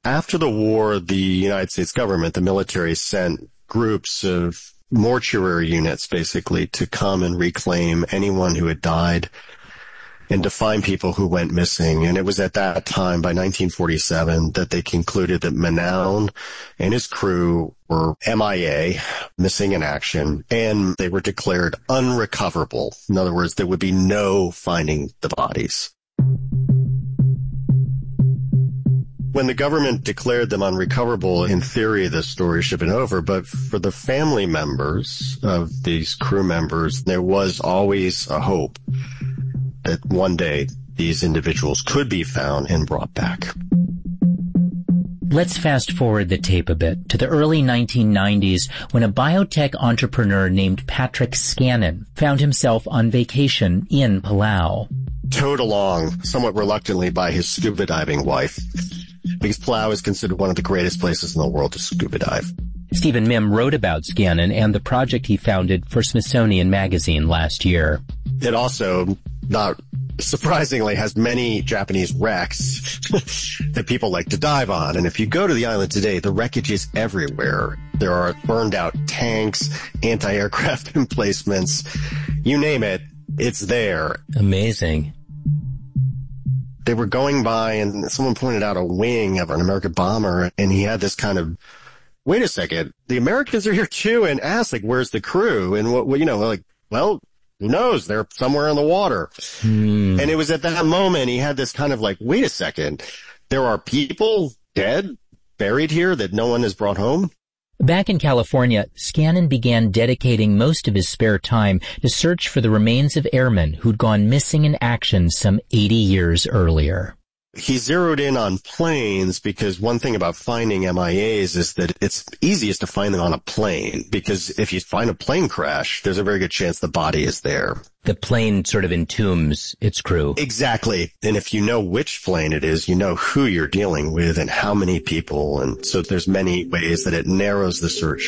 After the war, the United States government, the military, sent groups of mortuary units basically to come and reclaim anyone who had died and to find people who went missing. And it was at that time, by 1947, that they concluded that Manown and his crew were MIA, missing in action, and they were declared unrecoverable. In other words, there would be no finding the bodies. When the government declared them unrecoverable, in theory, the story should have been over. But for the family members of these crew members, there was always a hope that one day these individuals could be found and brought back. Let's fast forward the tape a bit to the early 1990s when a biotech entrepreneur named Patrick Scannon found himself on vacation in Palau. Towed along somewhat reluctantly by his scuba diving wife, because Palau is considered one of the greatest places in the world to scuba dive. Stephen Mihm wrote about Scannon and the project he founded for Smithsonian Magazine last year. It also, not surprisingly, has many Japanese wrecks that people like to dive on. And if you go to the island today, the wreckage is everywhere. There are burned out tanks, anti-aircraft emplacements, you name it, it's there. Amazing. They were going by and someone pointed out a wing of an American bomber, and he had this kind of, wait a second, the Americans are here too, and asked, like, where's the crew? And what, you know, like, well, who knows? They're somewhere in the water. And it was at that moment he had this kind of like, wait a second, there are people dead, buried here that no one has brought home? Back in California, Scannon began dedicating most of his spare time to search for the remains of airmen who'd gone missing in action some 80 years earlier. He zeroed in on planes because one thing about finding MIAs is that it's easiest to find them on a plane, because if you find a plane crash, there's a very good chance the body is there. The plane sort of entombs its crew. Exactly. And if you know which plane it is, you know who you're dealing with and how many people. And so there's many ways that it narrows the search.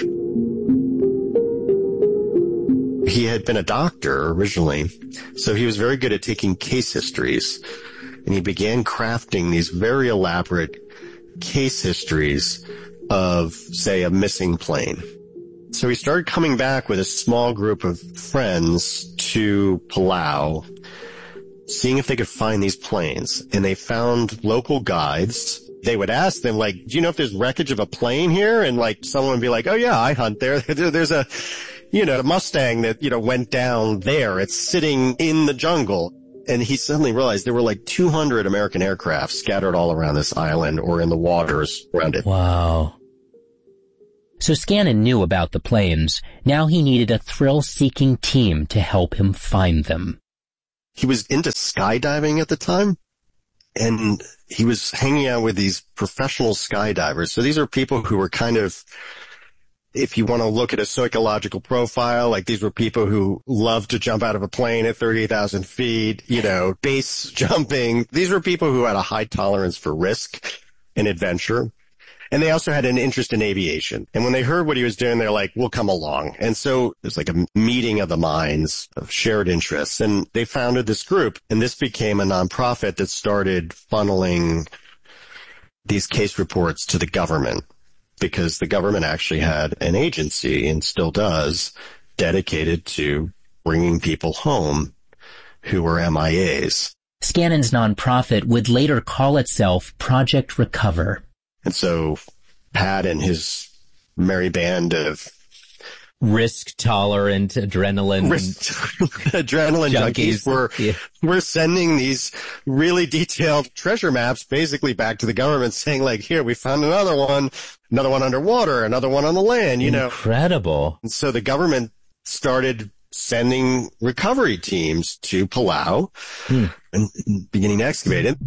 He had been a doctor originally, so he was very good at taking case histories. And he began crafting these very elaborate case histories of, say, a missing plane. So he started coming back with a small group of friends to Palau, seeing if they could find these planes. And they found local guides. They would ask them, like, do you know if there's wreckage of a plane here? And, like, someone would be like, oh, yeah, I hunt there. There's a, you know, a Mustang that, you know, went down there. It's sitting in the jungle. And he suddenly realized there were like 200 American aircraft scattered all around this island or in the waters around it. Wow. So Scannon knew about the planes. Now he needed a thrill-seeking team to help him find them. He was into skydiving at the time, and he was hanging out with these professional skydivers. So these are people who were kind of, if you want to look at a psychological profile, like these were people who loved to jump out of a plane at 30,000 feet, you know, base jumping. These were people who had a high tolerance for risk and adventure. And they also had an interest in aviation. And when they heard what he was doing, they're like, we'll come along. And so it was like a meeting of the minds of shared interests. And they founded this group. And this became a nonprofit that started funneling these case reports to the government, because the government actually had an agency, and still does, dedicated to bringing people home who were MIAs. Scannon's nonprofit would later call itself Project Recover. And so Pat and his merry band of risk-tolerant adrenaline junkies were sending these really detailed treasure maps basically back to the government, saying, like, here, we found another one underwater, another one on the land, you know. Incredible. And so the government started sending recovery teams to Palau and beginning to excavate it.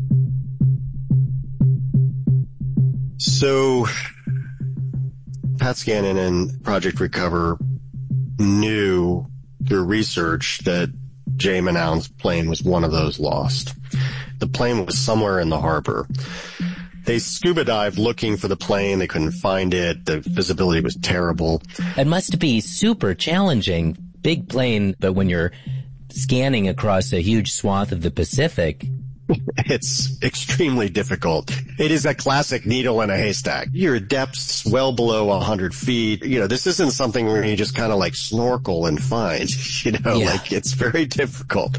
So Pat Scannon and Project Recover knew through research that Jay Manown's plane was one of those lost. The plane was somewhere in the harbor. They scuba dived looking for the plane. They couldn't find it. The visibility was terrible. It must be super challenging. Big plane, but when you're scanning across a huge swath of the Pacific. It's extremely difficult. It is a classic needle in a haystack. Your depth's well below 100 feet. This isn't something where you just kind of like snorkel and find, like it's very difficult.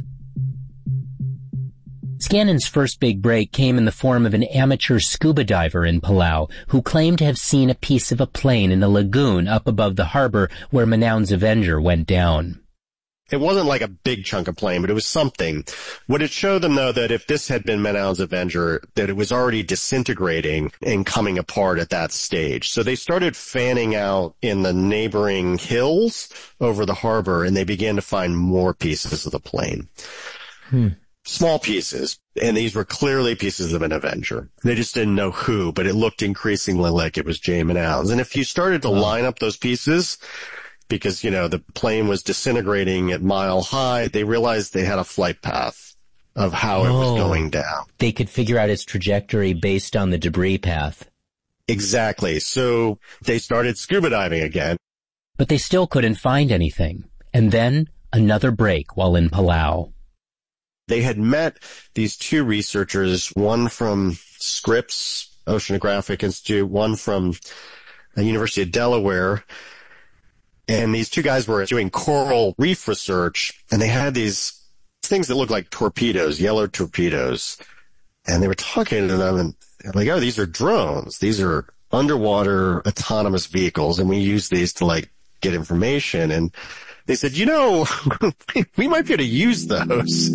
Scannon's first big break came in the form of an amateur scuba diver in Palau who claimed to have seen a piece of a plane in a lagoon up above the harbor where Manaun's Avenger went down. It wasn't like a big chunk of plane, but it was something. Would it show them, though, that if this had been Manaun's Avenger, that it was already disintegrating and coming apart at that stage? So they started fanning out in the neighboring hills over the harbor, and they began to find more pieces of the plane. Small pieces, and these were clearly pieces of an Avenger. They just didn't know who, but it looked increasingly like it was Jay Manaun's. And if you started to line up those pieces, because, the plane was disintegrating at mile high, they realized they had a flight path of how it was going down. They could figure out its trajectory based on the debris path. Exactly. So they started scuba diving again. But they still couldn't find anything. And then another break while in Palau. They had met these two researchers, one from Scripps Oceanographic Institute, one from the University of Delaware. And these two guys were doing coral reef research, and they had these things that looked like torpedoes, yellow torpedoes. And they were talking to them, and they're like, oh, these are drones. These are underwater autonomous vehicles, and we use these to, get information. And they said, we might be able to use those.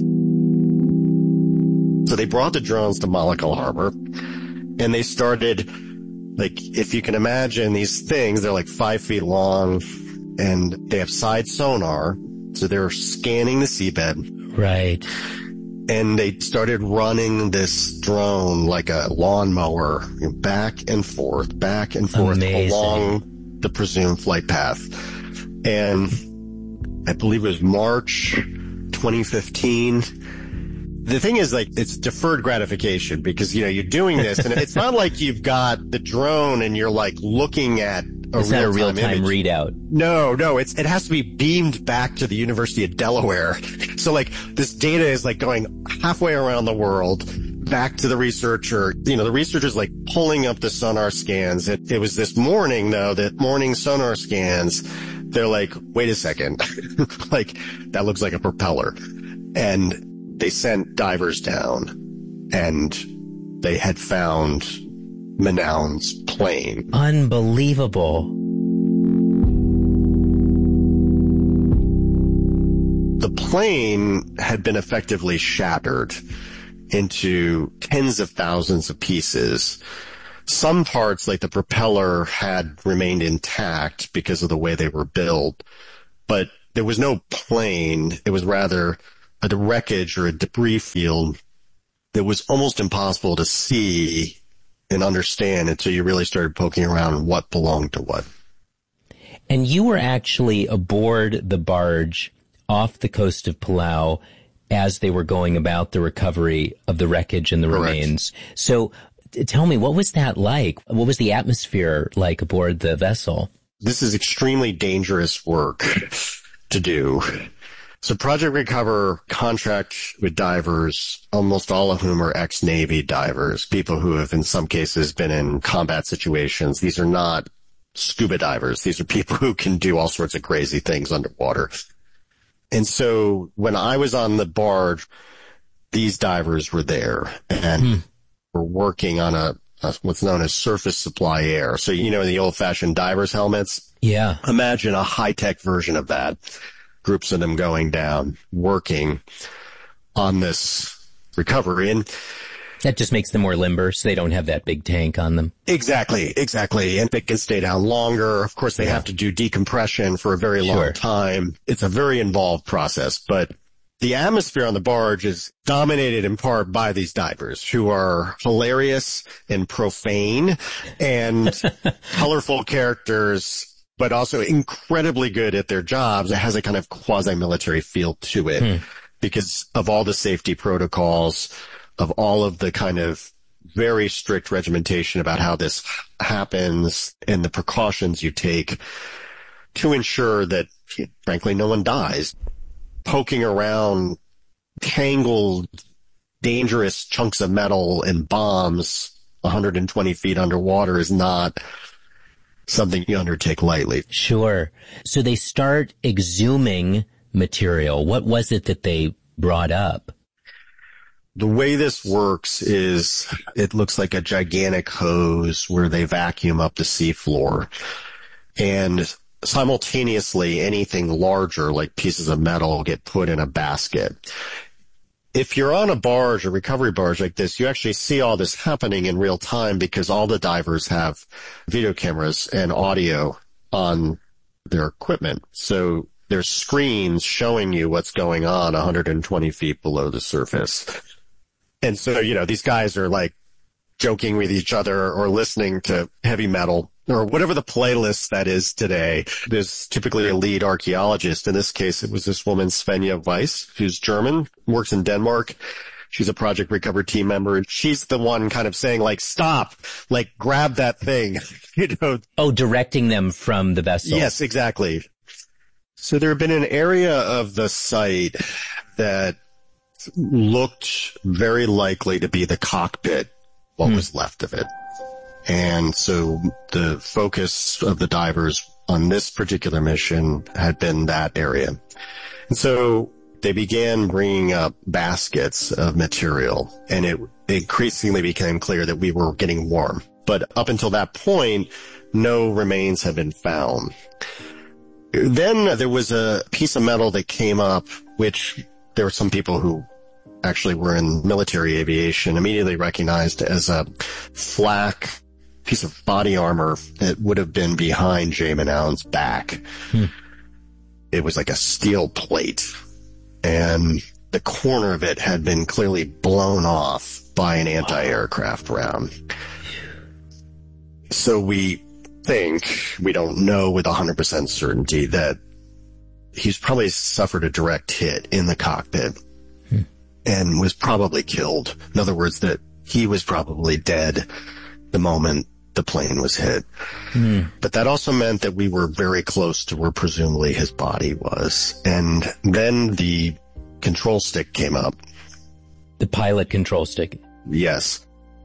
So they brought the drones to Malakal Harbor, and they started, if you can imagine these things, they're 5 feet long, and they have side sonar, so they're scanning the seabed. Right. And they started running this drone like a lawnmower, back and forth Amazing. Along the presumed flight path. And I believe it was March 2015. The thing is, it's deferred gratification because, you're doing this, and it's not like you've got the drone and you're, looking at it's not a real-time readout. No, it has to be beamed back to the University of Delaware. So, this data is, going halfway around the world, back to the researcher. The researcher's, pulling up the sonar scans. It was this morning, though, that morning sonar scans, they're like, wait a second. That looks like a propeller. And they sent divers down, and they had found Manaun's plane. Unbelievable. The plane had been effectively shattered into tens of thousands of pieces. Some parts, like the propeller, had remained intact because of the way they were built, but there was no plane. It was rather a wreckage or a debris field that was almost impossible to see and understand until you really started poking around what belonged to what. And you were actually aboard the barge off the coast of Palau as they were going about the recovery of the wreckage and the Correct. Remains. So tell me, what was that like? What was the atmosphere like aboard the vessel? This is extremely dangerous work to do. So Project Recover contract with divers, almost all of whom are ex-Navy divers, people who have in some cases been in combat situations. These are not scuba divers. These are people who can do all sorts of crazy things underwater. And so when I was on the barge, these divers were there and were working on a what's known as surface supply air. So, the old-fashioned divers' helmets? Yeah. Imagine a high-tech version of that. Groups of them going down, working on this recovery. And that just makes them more limber, so they don't have that big tank on them. Exactly. And they can stay down longer. Of course, they have to do decompression for a very long time. It's a very involved process, but the atmosphere on the barge is dominated in part by these divers who are hilarious and profane and colorful characters, but also incredibly good at their jobs. It has a kind of quasi-military feel to it because of all the safety protocols, of all of the kind of very strict regimentation about how this happens and the precautions you take to ensure that, frankly, no one dies. Poking around tangled dangerous chunks of metal and bombs 120 feet underwater is not something you undertake lightly. Sure. So they start exhuming material. What was it that they brought up? The way this works is it looks like a gigantic hose where they vacuum up the seafloor, and simultaneously anything larger like pieces of metal get put in a basket. If you're on a barge, a recovery barge like this, you actually see all this happening in real time because all the divers have video cameras and audio on their equipment. So there's screens showing you what's going on 120 feet below the surface. And so, these guys are like joking with each other or listening to heavy metal or whatever the playlist that is today. There's typically a lead archaeologist. In this case, it was this woman, Svenja Weiss, who's German, works in Denmark. She's a Project Recover team member, and she's the one kind of saying, like, stop, like, grab that thing, Oh, directing them from the vessel. Yes, exactly. So there had been an area of the site that looked very likely to be the cockpit, what was left of it. And so the focus of the divers on this particular mission had been that area. And so they began bringing up baskets of material, and it increasingly became clear that we were getting warm. But up until that point, no remains had been found. Then there was a piece of metal that came up, which there were some people who actually were in military aviation immediately recognized as a flak piece of body armor that would have been behind Jay Manown's back. It was like a steel plate, and the corner of it had been clearly blown off by an anti-aircraft round. So we don't know with 100% certainty that he's probably suffered a direct hit in the cockpit and was probably killed. In other words, that he was probably dead the moment the plane was hit. But that also meant that we were very close to where presumably his body was. And then the control stick came up. The pilot control stick. Yes.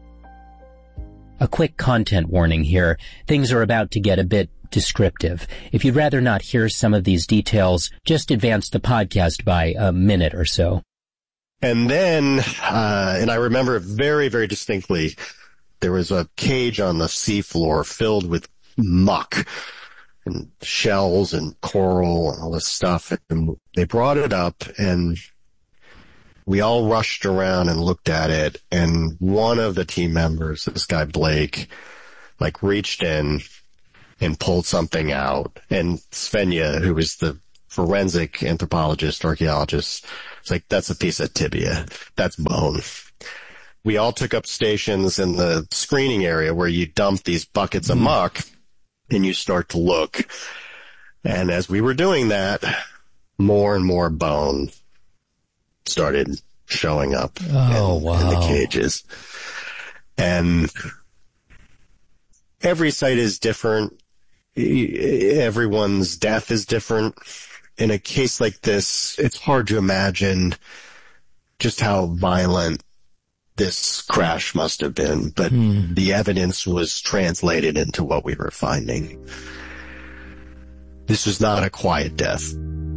A quick content warning here. Things are about to get a bit descriptive. If you'd rather not hear some of these details, just advance the podcast by a minute or so. And then, and I remember very, very distinctly, there was a cage on the seafloor filled with muck and shells and coral and all this stuff. And they brought it up, and we all rushed around and looked at it. And one of the team members, this guy Blake, like reached in and pulled something out. And Svenja, who was the forensic anthropologist, archaeologist, was like, that's a piece of tibia. That's bone. We all took up stations in the screening area where you dump these buckets of muck and you start to look. And as we were doing that, more and more bone started showing up in the cages. And every site is different. Everyone's death is different. In a case like this, it's hard to imagine just how violent this crash must have been, but the evidence was translated into what we were finding. This was not a quiet death.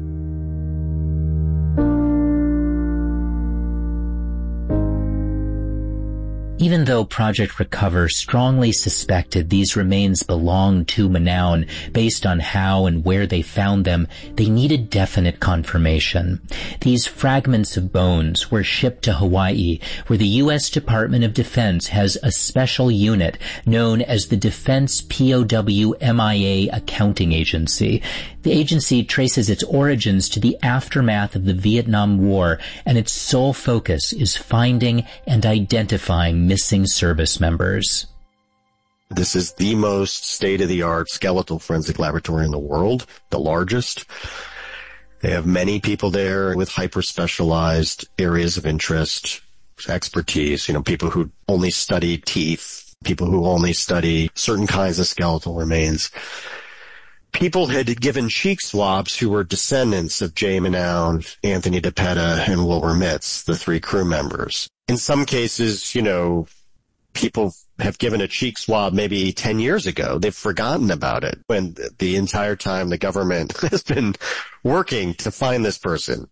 Even though Project Recover strongly suspected these remains belonged to Manown based on how and where they found them, they needed definite confirmation. These fragments of bones were shipped to Hawaii, where the U.S. Department of Defense has a special unit known as the Defense POW MIA Accounting Agency. The agency traces its origins to the aftermath of the Vietnam War, and its sole focus is finding and identifying missing service members. This is the most state-of-the-art skeletal forensic laboratory in the world, the largest. They have many people there with hyper-specialized areas of interest, expertise, people who only study teeth, people who only study certain kinds of skeletal remains. people had given cheek swabs who were descendants of Jay Manown, Anthony DePetta, and Wilbur Mitz, the 3 crew members. In some cases, people have given a cheek swab maybe 10 years ago. They've forgotten about it when the entire time the government has been working to find this person.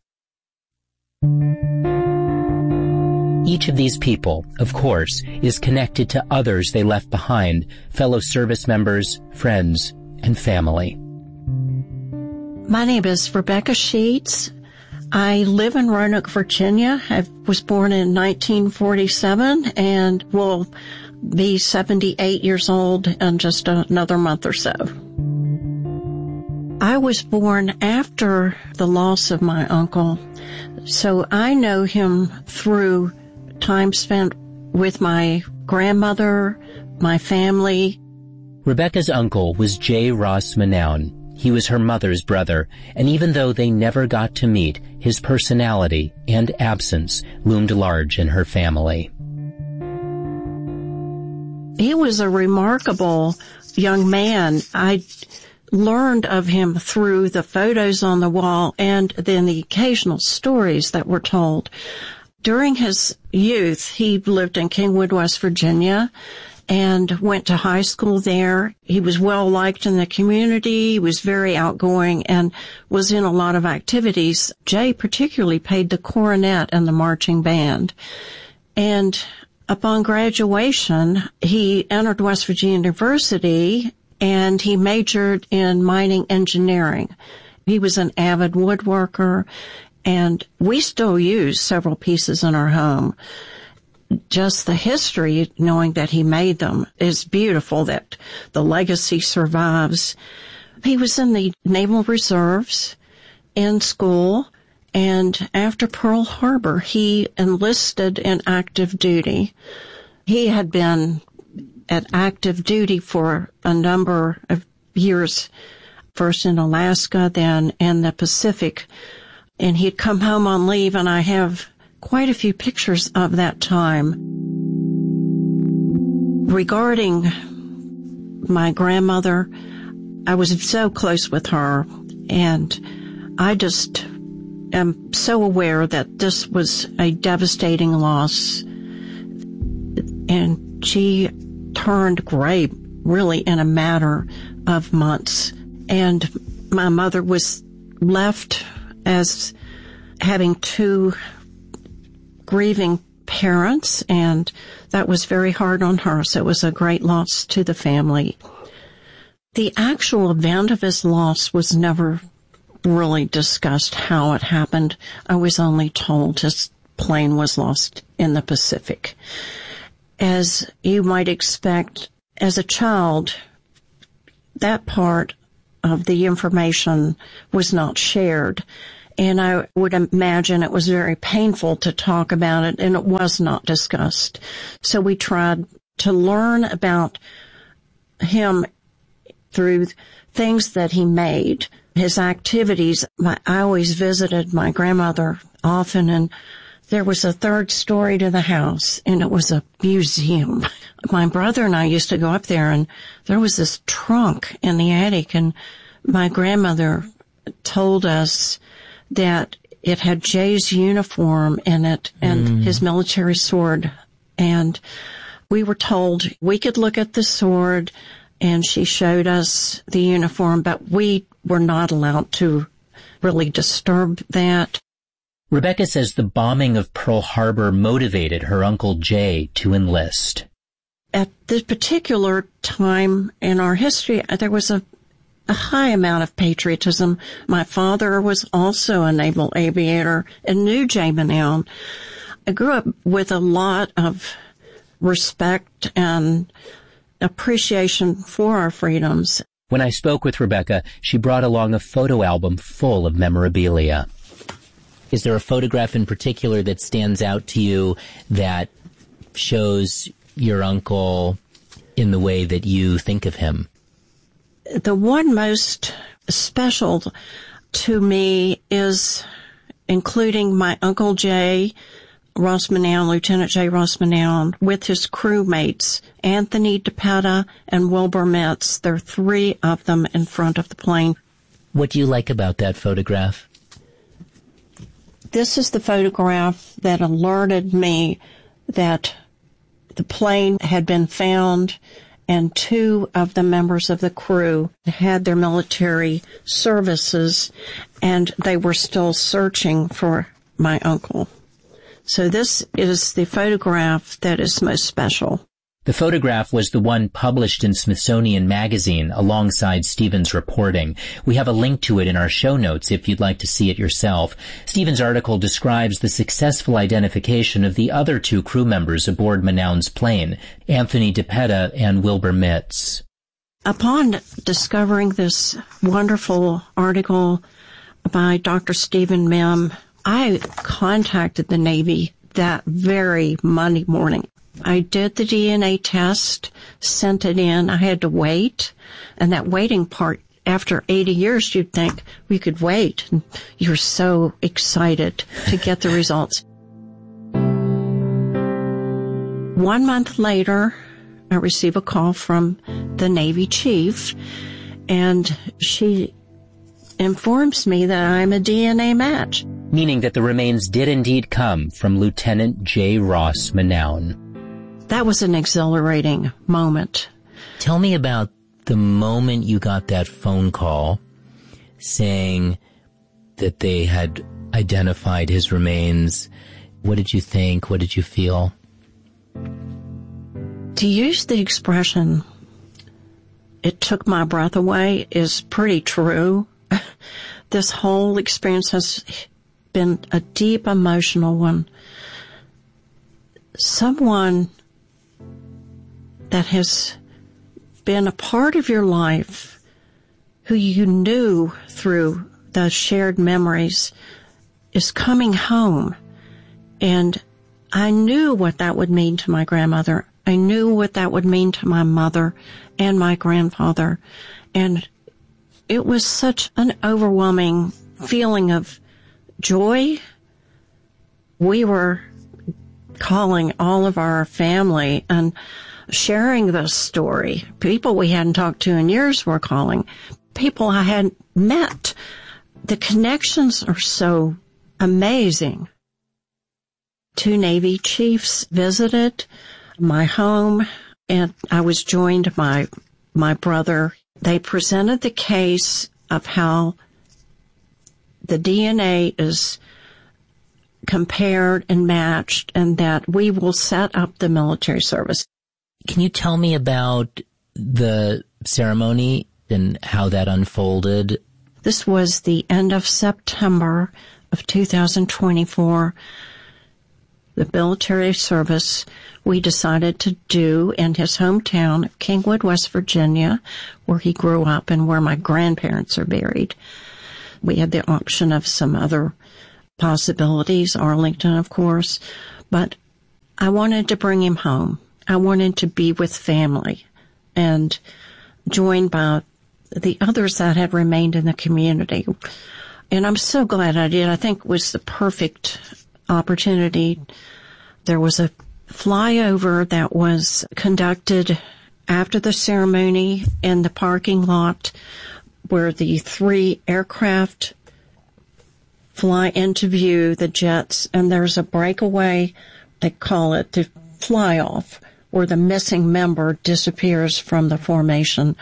Each of these people, of course, is connected to others they left behind, fellow service members, friends, and family. My name is Rebecca Sheets. I live in Roanoke, Virginia. I was born in 1947 and will be 78 years old in just another month or so. I was born after the loss of my uncle, so I know him through time spent with my grandmother, my family. Rebecca's uncle was J. Ross Manown. He was her mother's brother, and even though they never got to meet, his personality and absence loomed large in her family. He was a remarkable young man. I learned of him through the photos on the wall and then the occasional stories that were told. During his youth, he lived in Kingwood, West Virginia, and went to high school there. He was well liked in the community. He was very outgoing and was in a lot of activities. Jay particularly played the cornet and the marching band. And upon graduation, he entered West Virginia University and he majored in mining engineering. He was an avid woodworker, and we still use several pieces in our home. Just the history, knowing that he made them, is beautiful, that the legacy survives. He was in the Naval Reserves in school, and after Pearl Harbor, he enlisted in active duty. He had been at active duty for a number of years, first in Alaska, then in the Pacific, and he'd come home on leave, and I have quite a few pictures of that time. Regarding my grandmother, I was so close with her, and I just am so aware that this was a devastating loss, and she turned gray really in a matter of months, and my mother was left as having 2 grieving parents, and that was very hard on her, so it was a great loss to the family. The actual event of his loss was never really discussed, how it happened. I was only told his plane was lost in the Pacific. As you might expect, as a child, that part of the information was not shared. And I would imagine it was very painful to talk about it, and it was not discussed. So we tried to learn about him through things that he made, his activities. I always visited my grandmother often, and there was a 3rd story to the house, and it was a museum. My brother and I used to go up there, and there was this trunk in the attic, and my grandmother told us that it had Jay's uniform in it and his military sword. And we were told we could look at the sword, and she showed us the uniform, but we were not allowed to really disturb that. Rebecca says the bombing of Pearl Harbor motivated her Uncle Jay to enlist. At this particular time in our history, there was a high amount of patriotism. My father was also a naval aviator and knew Jay Manown. I grew up with a lot of respect and appreciation for our freedoms. When I spoke with Rebecca, she brought along a photo album full of memorabilia. Is there a photograph in particular that stands out to you that shows your uncle in the way that you think of him? The one most special to me is including my Uncle Jay Ross Manown, Lieutenant J. Ross Manown, with his crewmates, Anthony DePetta and Wilbur Metz. There are 3 of them in front of the plane. What do you like about that photograph? This is the photograph that alerted me that the plane had been found and 2 of the members of the crew had their military services and they were still searching for my uncle. So this is the photograph that is most special. The photograph was the one published in Smithsonian Magazine alongside Stephen's reporting. We have a link to it in our show notes if you'd like to see it yourself. Stephen's article describes the successful identification of the other 2 crew members aboard Manown's plane, Anthony DePetta and Wilbur Metz. Upon discovering this wonderful article by Dr. Stephen Mihm, I contacted the Navy that very Monday morning. I did the DNA test, sent it in. I had to wait. And that waiting part, after 80 years, you'd think we could wait. And you're so excited to get the results. 1 month later, I receive a call from the Navy chief, and she informs me that I'm a DNA match. Meaning that the remains did indeed come from Lieutenant J. Ross Manown. That was an exhilarating moment. Tell me about the moment you got that phone call saying that they had identified his remains. What did you think? What did you feel? To use the expression, "it took my breath away," is pretty true. This whole experience has been a deep emotional one. Someone that has been a part of your life, who you knew through those shared memories, is coming home. And I knew what that would mean to my grandmother. I knew what that would mean to my mother and my grandfather. And it was such an overwhelming feeling of joy. We were calling all of our family and sharing this story. People we hadn't talked to in years were calling. People I hadn't met. The connections are so amazing. 2 Navy chiefs visited my home, and I was joined by my brother. They presented the case of how the DNA is compared and matched, and that we will set up the military service. Can you tell me about the ceremony and how that unfolded? This was the end of September of 2024. The military service we decided to do in his hometown of Kingwood, West Virginia, where he grew up and where my grandparents are buried. We had the option of some other possibilities, Arlington, of course, but I wanted to bring him home. I wanted to be with family and joined by the others that had remained in the community. And I'm so glad I did. I think it was the perfect opportunity. There was a flyover that was conducted after the ceremony in the parking lot where the 3 aircraft fly into view, the jets, and there's a breakaway, they call it the fly-off, where the missing member disappears from the formation.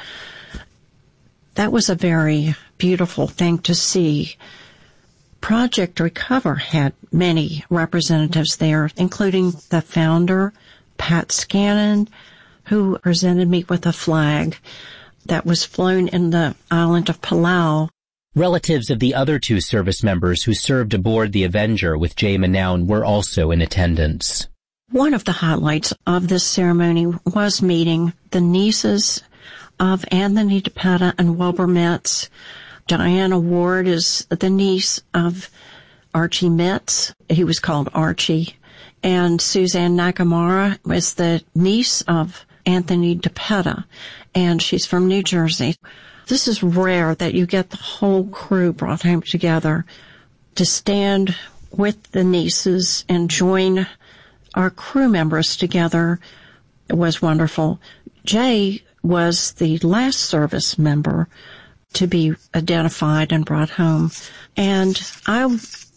That was a very beautiful thing to see. Project Recover had many representatives there, including the founder, Pat Scannon, who presented me with a flag that was flown in the island of Palau. Relatives of the other 2 service members who served aboard the Avenger with J. Manown were also in attendance. One of the highlights of this ceremony was meeting the nieces of Anthony DePetta and Wilbur Metz. Diana Ward is the niece of Archie Metz. He was called Archie. And Suzanne Nakamura is the niece of Anthony DePetta, and she's from New Jersey. This is rare that you get the whole crew brought home together to stand with the nieces and join our crew members together was wonderful. Jay was the last service member to be identified and brought home. And I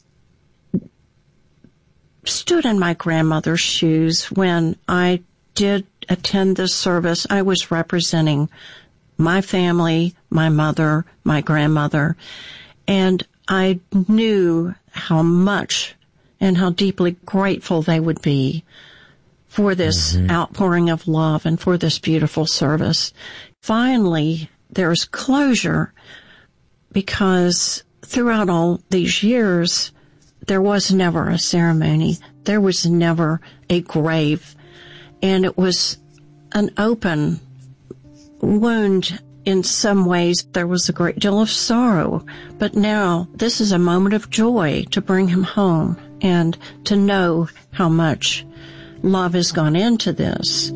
stood in my grandmother's shoes when I did attend this service. I was representing my family, my mother, my grandmother, and I knew how much and how deeply grateful they would be for this outpouring of love and for this beautiful service. Finally, there's closure because throughout all these years, there was never a ceremony. There was never a grave. And it was an open wound. In some ways, there was a great deal of sorrow. But now, this is a moment of joy to bring him home and to know how much love has gone into this.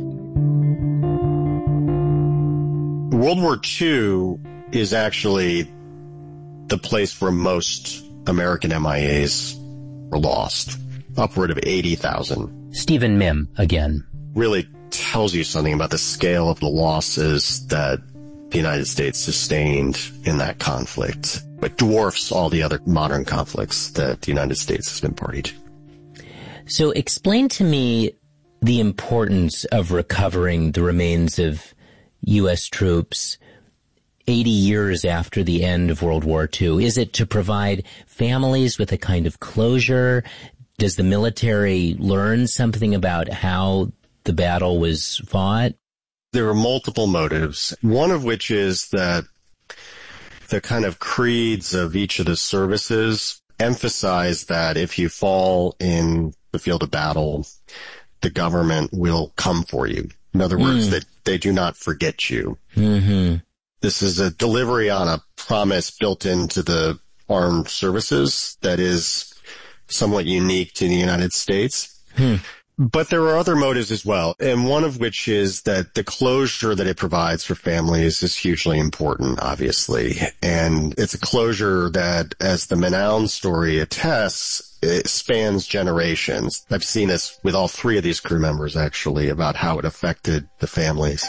World War II is actually the place where most American MIAs were lost. Upward of 80,000. Stephen Mihm again. Really tells you something about the scale of the losses that the United States sustained in that conflict. It dwarfs all the other modern conflicts that the United States has been party to. So explain to me the importance of recovering the remains of U.S. troops 80 years after the end of World War II. Is it to provide families with a kind of closure? Does the military learn something about how the battle was fought? There are multiple motives, one of which is that the kind of creeds of each of the services emphasize that if you fall in the field of battle, the government will come for you. In other words, that they do not forget you. Mm-hmm. This is a delivery on a promise built into the armed services that is somewhat unique to the United States. But there are other motives as well, and one of which is that the closure that it provides for families is hugely important, obviously. And it's a closure that, as the Manaon story attests, it spans generations. I've seen this with all three of these crew members, actually, about how it affected the families.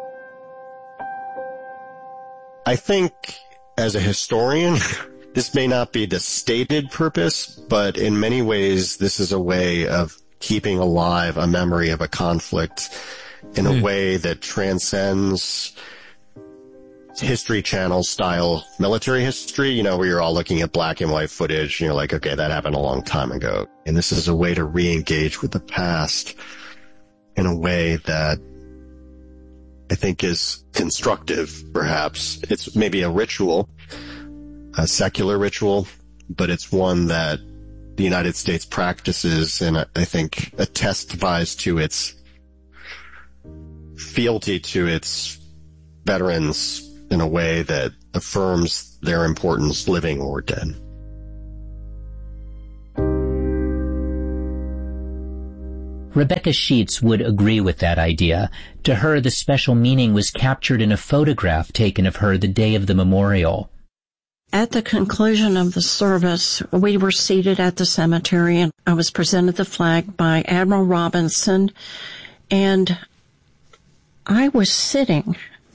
I think, as a historian, this may not be the stated purpose, but in many ways, this is a way of keeping alive a memory of a conflict in a way that transcends History Channel style military history, you know, where you're all looking at black and white footage and you're like, okay, that happened a long time ago. And this is a way to re-engage with the past in a way that I think is constructive, perhaps. It's maybe a ritual, a secular ritual, but it's one that the United States practices, and I think it testifies to its fealty to its veterans in a way that affirms their importance, living or dead. Rebecca Sheets would agree with that idea. To her, the special meaning was captured in a photograph taken of her the day of the memorial. At the conclusion of the service, we were seated at the cemetery, and I was presented the flag by Admiral Robinson, and I was sitting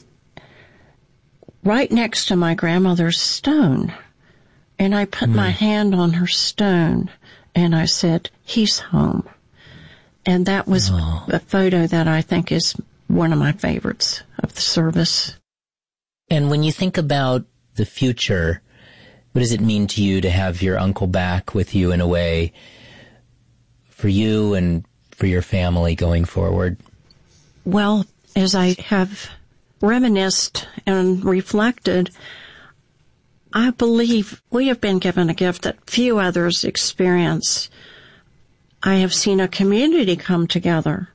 right next to my grandmother's stone, and I put my hand on her stone, and I said, "He's home." And that was a photo that I think is one of my favorites of the service. And when you think about the future, what does it mean to you to have your uncle back with you in a way for you and for your family going forward? Well, as I have reminisced and reflected, I believe we have been given a gift that few others experience. I have seen a community come together.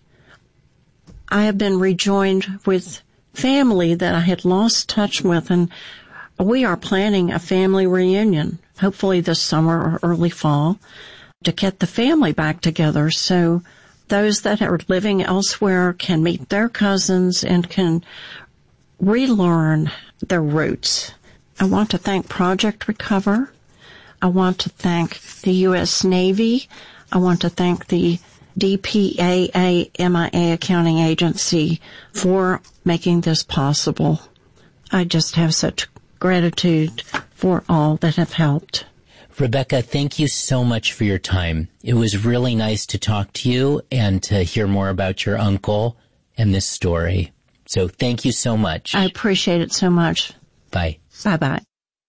I have been rejoined with family that I had lost touch with, and we are planning a family reunion, hopefully this summer or early fall, to get the family back together so those that are living elsewhere can meet their cousins and can relearn their roots. I want to thank Project Recover. I want to thank the U.S. Navy. I want to thank the DPAA MIA Accounting Agency for making this possible. I just have such gratitude for all that have helped. Rebecca, thank you so much for your time. It was really nice to talk to you and to hear more about your uncle and this story. So thank you so much. I appreciate it so much. Bye. Bye-bye.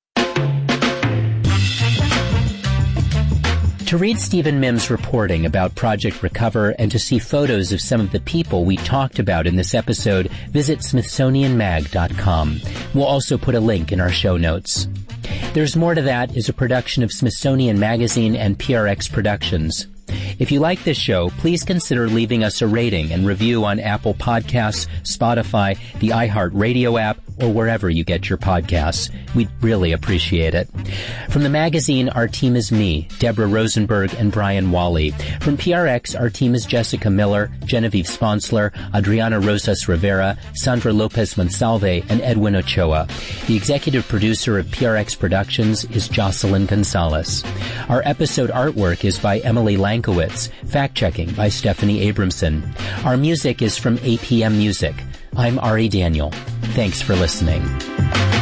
To read Stephen Mims' reporting about Project Recover and to see photos of some of the people we talked about in this episode, visit SmithsonianMag.com. We'll also put a link in our show notes. There's More to That is a production of Smithsonian Magazine and PRX Productions. If you like this show, please consider leaving us a rating and review on Apple Podcasts, Spotify, the iHeartRadio app, or wherever you get your podcasts. We'd really appreciate it. From the magazine, our team is me, Deborah Rosenberg, and Brian Wally. From PRX, our team is Jessica Miller, Genevieve Sponsler, Adriana Rosas Rivera, Sandra Lopez Monsalve, and Edwin Ochoa. The executive producer of PRX Productions is Jocelyn Gonzalez. Our episode artwork is by Emily Lankowitz. Fact-checking by Stephanie Abramson. Our music is from APM Music. I'm Ari Daniel. Thanks for listening.